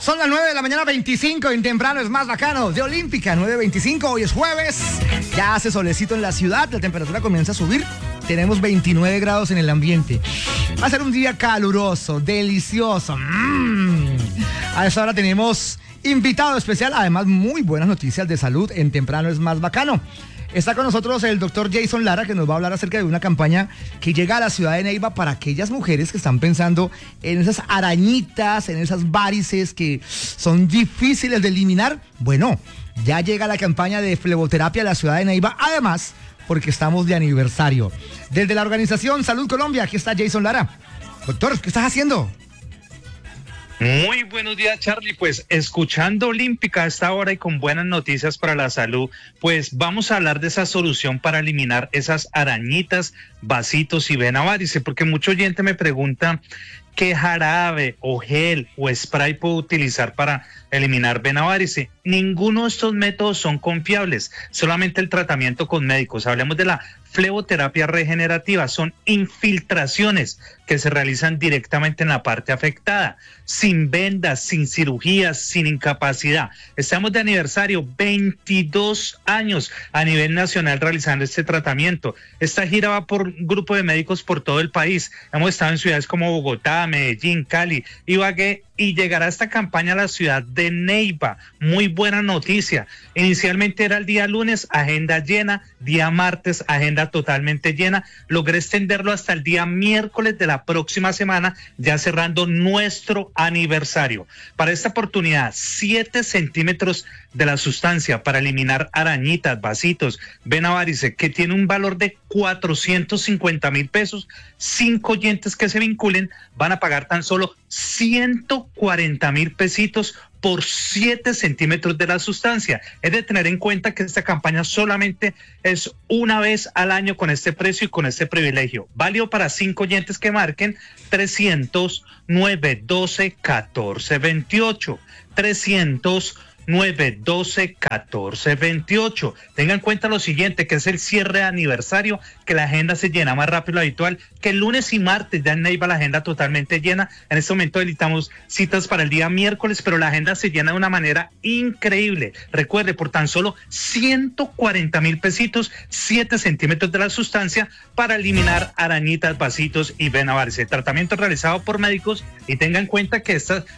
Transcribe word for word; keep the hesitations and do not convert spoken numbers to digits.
Son las nueve de la mañana, veinticinco, en Temprano es más bacano, de Olímpica, nueve veinticinco, hoy es jueves, ya hace solecito en la ciudad, la temperatura comienza a subir, tenemos veintinueve grados en el ambiente. Va a ser un día caluroso, delicioso. Mm. A esta hora tenemos invitado especial, además muy buenas noticias de salud en Temprano es más bacano. Está con nosotros el doctor Jason Lara, que nos va a hablar acerca de una campaña que llega a la ciudad de Neiva para aquellas mujeres que están pensando en esas arañitas, en esas varices que son difíciles de eliminar. Bueno, ya llega la campaña de fleboterapia a la ciudad de Neiva, además porque estamos de aniversario. Desde la organización Salud Colombia, aquí está Jason Lara. Doctor, ¿qué estás haciendo? Muy buenos días, Charlie. Pues escuchando Olímpica a esta hora y con buenas noticias para la salud, pues vamos a hablar de esa solución para eliminar esas arañitas, vasitos y vena varice, porque mucho oyente me pregunta qué jarabe o gel o spray puedo utilizar para eliminar vena varice. Ninguno de estos métodos son confiables, solamente el tratamiento con médicos. Hablemos de la fleboterapia regenerativa, son infiltraciones que se realizan directamente en la parte afectada, sin vendas, sin cirugías, sin incapacidad. Estamos de aniversario, veintidós años a nivel nacional realizando este tratamiento. Esta gira va por grupo de médicos por todo el país. Hemos estado en ciudades como Bogotá, Medellín, Cali, Ibagué, y llegará esta campaña a la ciudad de Neiva. Muy buena noticia. Inicialmente era el día lunes, agenda llena, día martes, agenda totalmente llena. Logré extenderlo hasta el día miércoles de la próxima semana, ya cerrando nuestro aniversario. Para esta oportunidad, siete centímetros de la sustancia para eliminar arañitas, vasitos, vena varice, que tiene un valor de cuatrocientos cincuenta mil pesos. Cinco oyentes que se vinculen van a pagar tan solo ciento cuarenta mil pesitos por siete centímetros de la sustancia. Es de tener en cuenta que esta campaña solamente es una vez al año con este precio y con este privilegio. Válido para cinco oyentes que marquen trescientos, nueve doce, catorce veintiocho. trescientos, nueve doce, catorce veintiocho. Tengan en cuenta lo siguiente, que es el cierre de aniversario, que la agenda se llena más rápido de lo habitual, que el lunes y martes ya en Neiva la agenda totalmente llena. En este momento editamos citas para el día miércoles, pero la agenda se llena de una manera increíble. Recuerde, por tan solo ciento cuarenta mil pesitos, siete centímetros de la sustancia para eliminar arañitas, vasitos y vena varice. Tratamiento realizado por médicos, y tengan en cuenta que estas